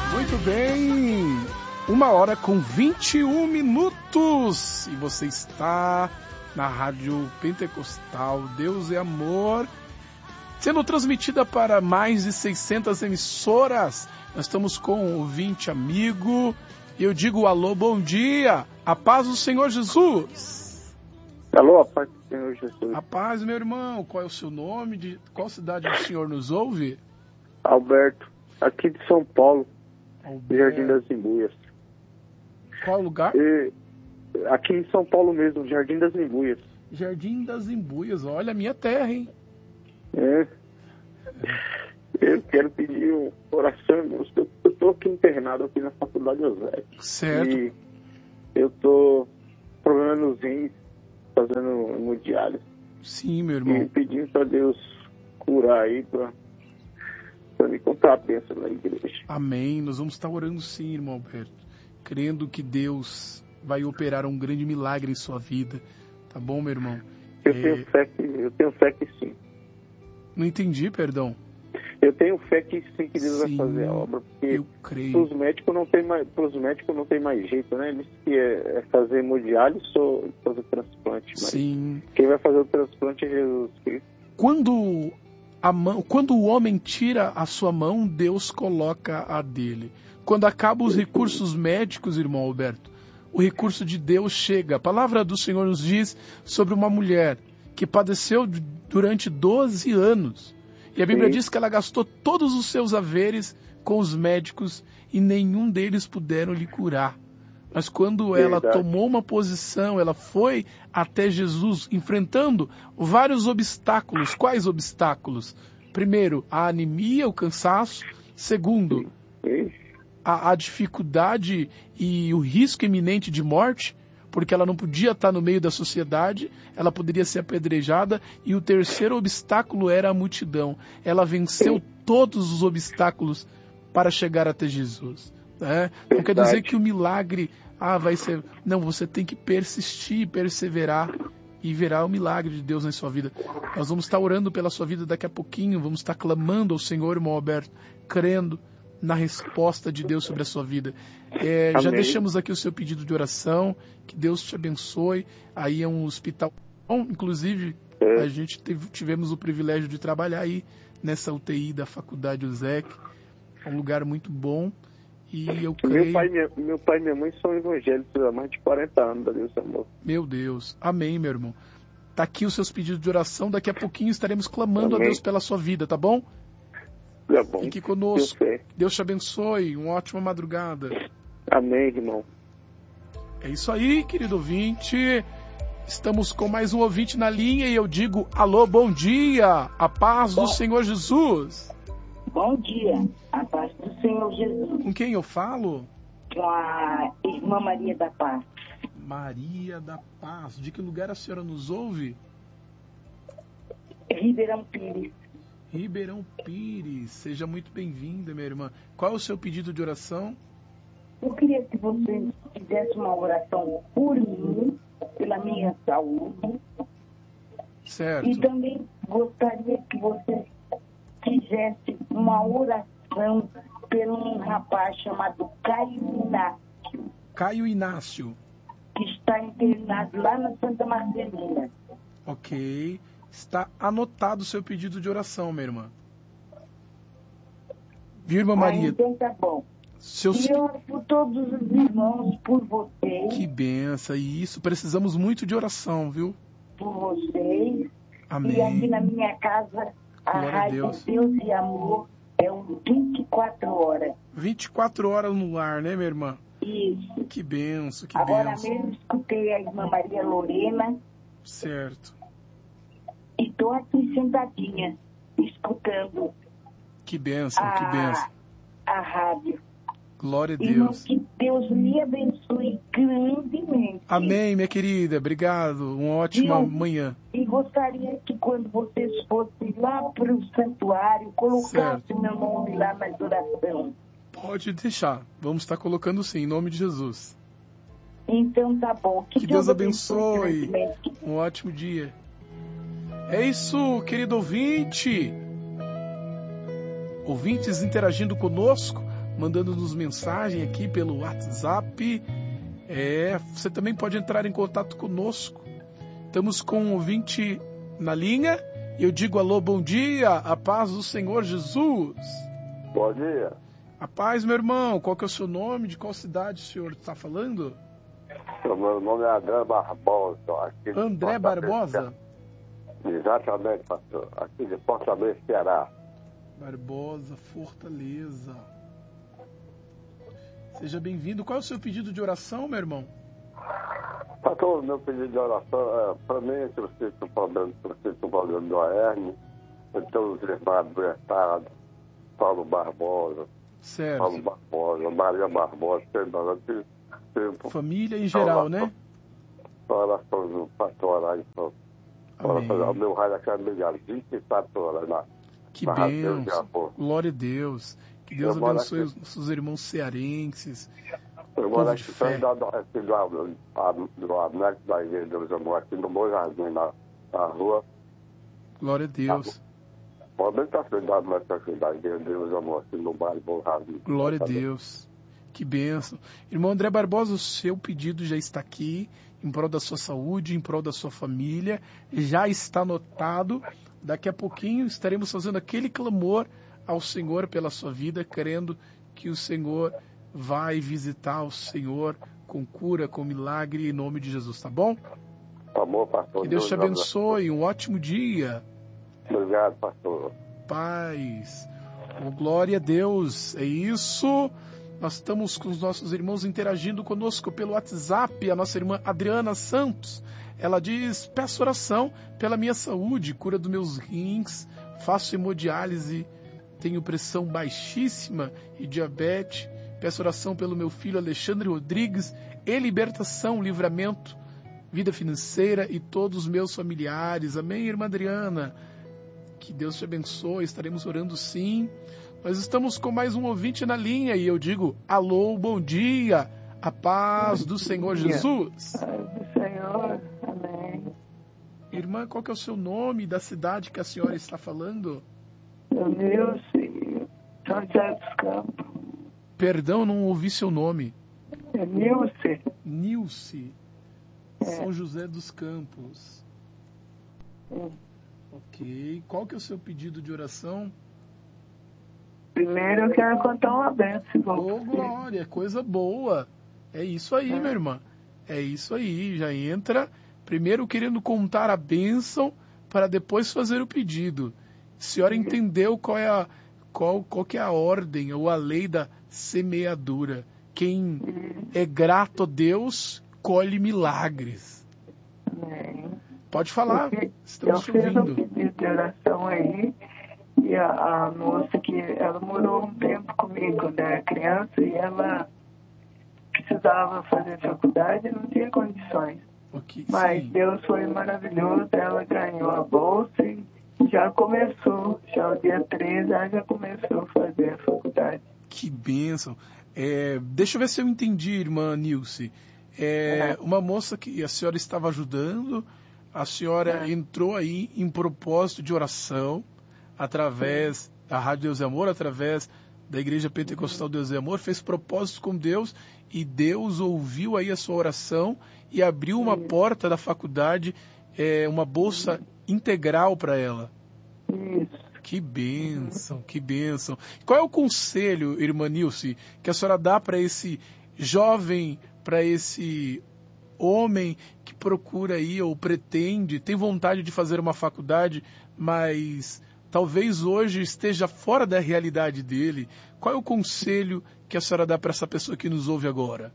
Muito bem, 1h21, e você está na Rádio Pentecostal Deus é Amor, sendo transmitida para mais de 600 emissoras. Nós estamos com um ouvinte amigo, e eu digo alô, bom dia, a paz do Senhor Jesus. Alô, a paz do Senhor Jesus. A paz, meu irmão, qual é o seu nome, de qual cidade o senhor nos ouve? Alberto, aqui de São Paulo. Alberto. Jardim das Imbuias. Qual lugar? Aqui em São Paulo mesmo, Jardim das Imbuias. Jardim das Imbuias, olha a minha terra, hein? Eu quero pedir uma oração, irmãos. Eu estou aqui internado aqui na faculdade José. Certo. E eu estou com problema nos rins, fazendo hemodiálise. Sim, meu irmão. E pedindo para Deus curar aí, para me contar a bênção da igreja. Amém. Nós vamos estar orando sim, irmão Alberto, crendo que Deus vai operar um grande milagre em sua vida. Tá bom, meu irmão? Eu tenho fé que sim. Não entendi, perdão. Eu tenho fé que sim, que Deus vai fazer a obra, porque eu creio. Para os médicos não tem mais jeito, né? Eles que é fazer hemodiálise ou fazer transplante. Mas sim. Quem vai fazer o transplante é Jesus Cristo. Quando o homem tira a sua mão, Deus coloca a dele. Quando acabam os recursos médicos, irmão Alberto, o recurso de Deus chega. A palavra do Senhor nos diz sobre uma mulher que padeceu durante 12 anos. E a Bíblia diz que ela gastou todos os seus haveres com os médicos e nenhum deles puderam lhe curar. Mas quando ela tomou uma posição, ela foi até Jesus, enfrentando vários obstáculos. Quais obstáculos? Primeiro, a anemia, o cansaço. Segundo, a dificuldade e o risco iminente de morte, porque ela não podia estar no meio da sociedade, ela poderia ser apedrejada. E o terceiro obstáculo era a multidão. Ela venceu todos os obstáculos para chegar até Jesus. Não quer dizer que o milagre vai ser... Não, você tem que persistir, perseverar e verá o milagre de Deus na sua vida. Nós vamos estar orando pela sua vida daqui a pouquinho, vamos estar clamando ao Senhor, irmão Alberto, crendo na resposta de Deus sobre a sua vida. Já deixamos aqui o seu pedido de oração, que Deus te abençoe. Aí é um hospital bom, inclusive a gente tivemos o privilégio de trabalhar aí nessa UTI da Faculdade USEC, é um lugar muito bom. E eu creio... Meu pai e minha mãe são evangélicos há mais de 40 anos, Deus amor. Meu Deus, amém, meu irmão. Tá aqui os seus pedidos de oração, daqui a pouquinho estaremos clamando a Deus pela sua vida, tá bom? Tá bom. Fique conosco. Deus te abençoe, uma ótima madrugada. Amém, irmão. É isso aí, querido ouvinte. Estamos com mais um ouvinte na linha e eu digo alô, bom dia, a paz do Senhor Jesus. Bom dia, a paz do Senhor Jesus. Com quem eu falo? Com a irmã Maria da Paz. Maria da Paz. De que lugar a senhora nos ouve? Ribeirão Pires. Ribeirão Pires. Seja muito bem-vinda, minha irmã. Qual é o seu pedido de oração? Eu queria que você fizesse uma oração por mim, pela minha saúde. Certo. E também gostaria que você fizesse uma oração por um rapaz chamado Caio Inácio. Caio Inácio. Que está internado lá na Santa Marcelina. Ok. Está anotado o seu pedido de oração, minha irmã. Viu, irmã Maria? Então tá bom. E eu oro por todos os irmãos, por vocês. Que benção. E isso, precisamos muito de oração, viu? Por vocês. Amém. E aqui na minha casa, a Rádio Deus e Amor é 24 horas. 24 horas no ar, né, minha irmã? Isso. Que benção, que Agora benção. mesmo escutei a irmã Maria Lorena. Certo. E estou aqui sentadinha, escutando. Que benção, que benção. A rádio. Glória a Deus. Irmão, que Deus me abençoe grandemente. Amém, minha querida. Obrigado. Uma ótima manhã. E gostaria que quando vocês fossem lá para o santuário, colocassem meu nome lá na oração. Pode deixar. Vamos estar colocando sim, em nome de Jesus. Então tá bom. Que Deus abençoe. Um ótimo dia. É isso, querido ouvinte. Ouvintes interagindo conosco mandando-nos mensagem aqui pelo WhatsApp. Você também pode entrar em contato conosco. Estamos com um ouvinte na linha. E eu digo alô, bom dia, a paz do Senhor Jesus. Bom dia. A paz, meu irmão. Qual que é o seu nome? De qual cidade o senhor está falando? Meu nome é André Barbosa. André Barbosa? Exatamente, pastor. Aqui de Fortaleza, Ceará. Barbosa, Fortaleza. Seja bem-vindo. Qual é o seu pedido de oração, meu irmão? Pastor, meu pedido de oração para mim, eu sinto um problema do hernia. Então, os irmãos adoentados, Paulo Barbosa, Certo. Paulo Barbosa, Maria Barbosa, família em geral, né? Oração do pastor orar então. O meu raio aqui é melhor, 24 horas lá. Que bênção. Glória a Deus. Que Deus abençoe os nossos irmãos cearenses. Eu moro aqui do anexo da igreja de Deus Amor, aqui no Bom Jardim, na rua. Glória a Deus. Pode estar cuidado da igreja de Deus Amor, aqui no bairro Bom Jardim. Glória a Deus. Que bênção. Irmão André Barbosa, o seu pedido já está aqui, em prol da sua saúde, em prol da sua família. Já está anotado. Daqui a pouquinho estaremos fazendo aquele clamor ao Senhor pela sua vida, querendo que o Senhor vai visitar o Senhor com cura, com milagre, em nome de Jesus, tá bom? Tá bom, pastor. Que Deus te abençoe, um ótimo dia. Obrigado, pastor. Paz. Oh, glória a Deus. É isso. Nós estamos com os nossos irmãos interagindo conosco pelo WhatsApp. A nossa irmã Adriana Santos, ela diz: peço oração pela minha saúde, cura dos meus rins, faço hemodiálise, tenho pressão baixíssima e diabetes. Peço oração pelo meu filho Alexandre Rodrigues e libertação, livramento, vida financeira e todos os meus familiares. Amém, irmã Adriana? Que Deus te abençoe, estaremos orando sim. Nós estamos com mais um ouvinte na linha e eu digo: alô, bom dia, a paz do Senhor Jesus. Paz do Senhor, amém. Irmã, qual que é o seu nome da cidade que a senhora está falando? Nilce, São José dos Campos. Perdão, não ouvi seu nome. É Nilce. Nilce, São José dos Campos. Ok. Qual que é o seu pedido de oração? Primeiro eu quero contar uma bênção. Ô, glória, coisa boa. É isso aí, minha irmã. É isso aí. Já entra primeiro querendo contar a bênção para depois fazer o pedido. A senhora entendeu qual que é a ordem ou a lei da semeadura. Quem é grato a Deus colhe milagres. Pode falar, estamos te ouvindo. Eu fiz um pedido de oração aí, e a moça que ela morou um tempo comigo quando era criança, e ela precisava fazer faculdade e não tinha condições. Okay, mas sim. Deus foi maravilhoso, ela ganhou a bolsa e já começou, já o dia 13 ela já começou a fazer a faculdade. Que bênção. Deixa eu ver se eu entendi, irmã Nilce. Uma moça que a senhora estava ajudando, a senhora entrou aí em propósito de oração, através da Rádio Deus é Amor, através da Igreja Pentecostal Deus é Amor, fez propósito com Deus e Deus ouviu aí a sua oração e abriu uma porta da faculdade, uma bolsa integral para ela. Isso. Que bênção, que bênção. Qual é o conselho, irmã Nilce, que a senhora dá para esse jovem, para esse homem que procura aí ou pretende, tem vontade de fazer uma faculdade, mas talvez hoje esteja fora da realidade dele? Qual é o conselho que a senhora dá para essa pessoa que nos ouve agora?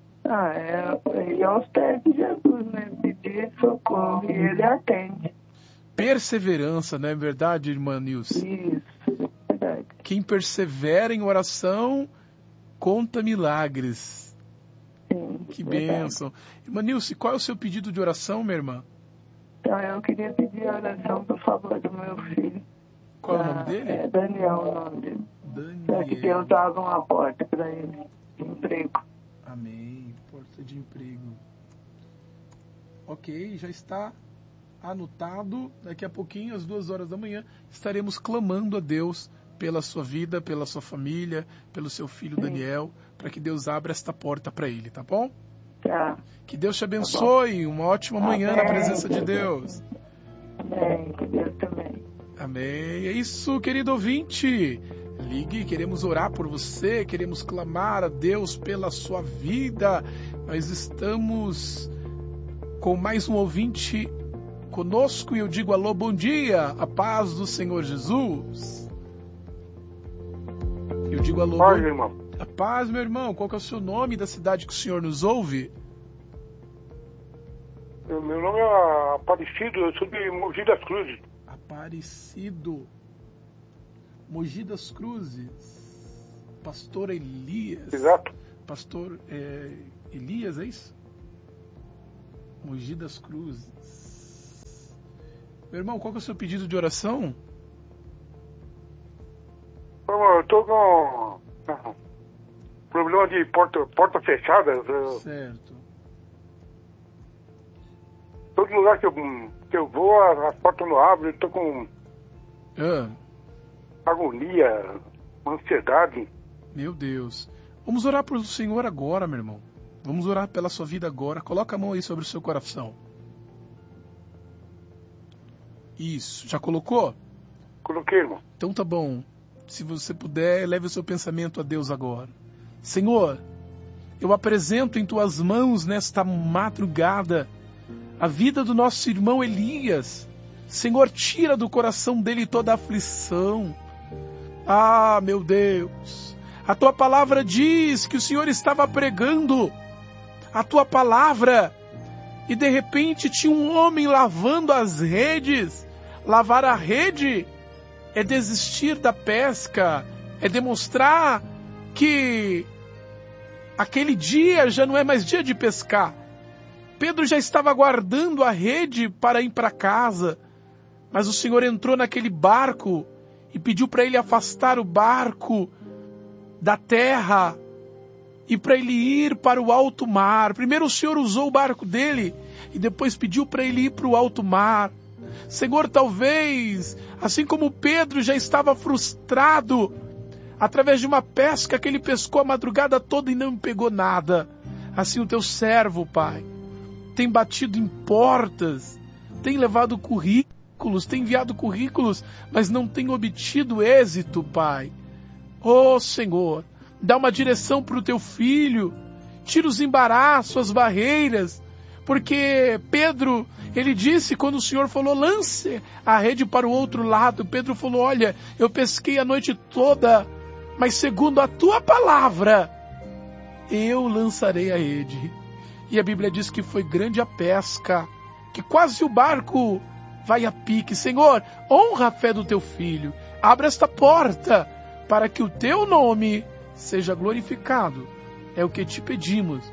Ir aos pés de Jesus, né? Pedir socorro e ele atende. Perseverança, não é verdade, irmã Nilce? Isso, verdade. Quem persevera em oração, conta milagres. Sim, que verdade. bênção. Irmã Nilce, qual é o seu pedido de oração, minha irmã? Então, eu queria pedir oração por favor do meu filho. Qual é o nome dele? É Daniel o nome dele. Daniel. Para que Deus abra uma porta para ele de emprego. Amém. Porta de emprego. Ok, já está anotado. Daqui a pouquinho, às 2 horas da manhã, estaremos clamando a Deus pela sua vida, pela sua família, pelo seu filho Daniel, para que Deus abra esta porta para ele, tá bom? Tá. Que Deus te abençoe, uma ótima manhã na presença de Deus. Amém. Que Deus também. Amém. É isso, querido ouvinte. Ligue, queremos orar por você, queremos clamar a Deus pela sua vida. Nós estamos com mais um ouvinte conosco e eu digo alô, bom dia, a paz do Senhor Jesus. Eu digo alô, paz, meu irmão. A paz, meu irmão. Qual que é o seu nome da cidade que o senhor nos ouve? Meu nome é Aparecido, eu sou de Mogi das Cruzes. Aparecido. Mogi das Cruzes. Pastor Elias. Exato. Pastor Elias, é isso? Mogi das Cruzes. Meu irmão, qual que é o seu pedido de oração? Eu tô com problema de porta fechada. Certo. Todo lugar que eu vou, as portas não abrem, eu tô com agonia, ansiedade. Meu Deus. Vamos orar pelo Senhor agora, meu irmão. Vamos orar pela sua vida agora. Coloca a mão aí sobre o seu coração. Isso. Já colocou? Coloquei, irmão. Então tá bom. Se você puder, leve o seu pensamento a Deus agora. Senhor, eu apresento em tuas mãos nesta madrugada a vida do nosso irmão Elias. Senhor, tira do coração dele toda a aflição. Ah, meu Deus, a tua palavra diz que o Senhor estava pregando a tua palavra e de repente tinha um homem lavando as redes. Lavar a rede é desistir da pesca, é demonstrar que aquele dia já não é mais dia de pescar. Pedro já estava guardando a rede para ir para casa, mas o Senhor entrou naquele barco e pediu para ele afastar o barco da terra e para ele ir para o alto mar. Primeiro o Senhor usou o barco dele e depois pediu para ele ir para o alto mar. Senhor, talvez, assim como Pedro já estava frustrado através de uma pesca que ele pescou a madrugada toda e não pegou nada, assim o teu servo, Pai, tem batido em portas, tem levado currículos, tem enviado currículos, mas não tem obtido êxito, Pai. Oh, Senhor, dá uma direção para o teu filho, tira os embaraços, as barreiras, porque Pedro, ele disse, quando o Senhor falou, lance a rede para o outro lado, Pedro falou, olha, eu pesquei a noite toda, mas segundo a tua palavra, eu lançarei a rede. E a Bíblia diz que foi grande a pesca, que quase o barco vai a pique. Senhor, honra a fé do teu filho, abra esta porta, para que o teu nome seja glorificado. É o que te pedimos.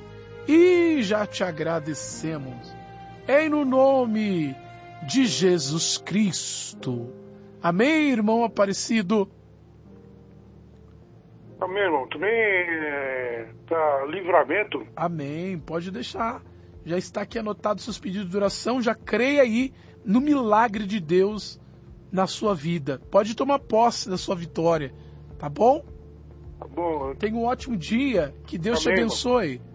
E já te agradecemos. Em no nome de Jesus Cristo. Amém, irmão Aparecido? Amém, irmão. Também tá Livramento. Amém. Pode deixar. Já está aqui anotado seus pedidos de oração. Já creia aí no milagre de Deus na sua vida. Pode tomar posse da sua vitória. Tá bom? Tá bom. Tenha um ótimo dia. Que Deus Amém, te abençoe. Irmão.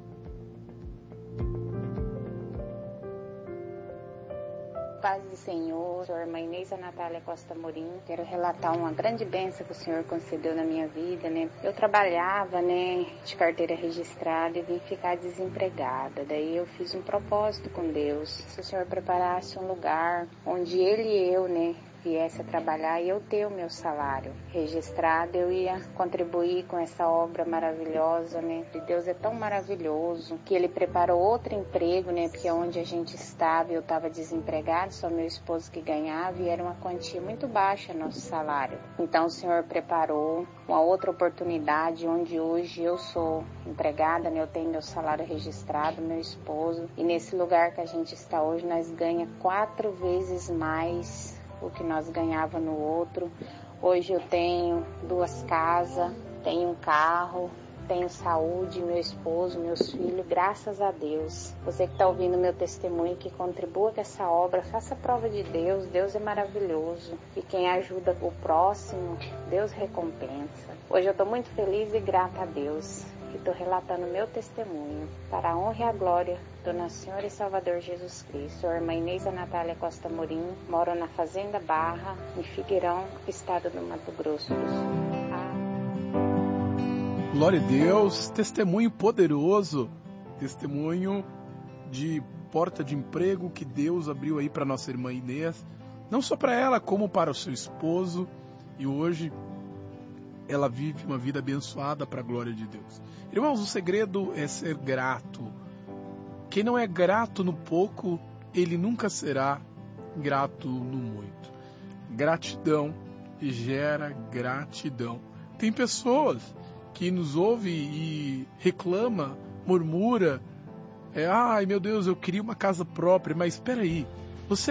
Paz do Senhor, sou a irmã Inês Natália Costa Morim. Quero relatar uma grande bênção que o Senhor concedeu na minha vida, né? Eu trabalhava, né, de carteira registrada e vim ficar desempregada. Daí eu fiz um propósito com Deus. Se o Senhor preparasse um lugar onde Ele e eu, né, viesse a trabalhar e eu ter o meu salário registrado, eu ia contribuir com essa obra maravilhosa, né? E Deus é tão maravilhoso que Ele preparou outro emprego, né? Porque onde a gente estava, eu estava desempregado, só meu esposo que ganhava e era uma quantia muito baixa nosso salário. Então o Senhor preparou uma outra oportunidade onde hoje eu sou empregada, né? Eu tenho meu salário registrado, meu esposo, e nesse lugar que a gente está hoje nós ganhamos 4 vezes mais o que nós ganhava no outro. Hoje eu tenho 2 casas, tenho um carro, tenho saúde, meu esposo, meus filhos, graças a Deus. Você que está ouvindo meu testemunho, que contribua com essa obra, faça prova de Deus. Deus é maravilhoso. E quem ajuda o próximo, Deus recompensa. Hoje eu estou muito feliz e grata a Deus, que estou relatando meu testemunho, para a honra e a glória do nosso Senhor e Salvador Jesus Cristo. Sou a irmã Inês Natália Costa Morim, moro na Fazenda Barra, em Figueirão, estado do Mato Grosso do Sul. Glória a Deus, testemunho poderoso, testemunho de porta de emprego que Deus abriu aí para nossa irmã Inês, não só para ela, como para o seu esposo, e hoje ela vive uma vida abençoada para a glória de Deus. Irmãos, o segredo é ser grato. Quem não é grato no pouco, ele nunca será grato no muito. Gratidão gera gratidão. Tem pessoas que nos ouve e reclama, murmura, ai meu Deus, eu queria uma casa própria, mas espera aí,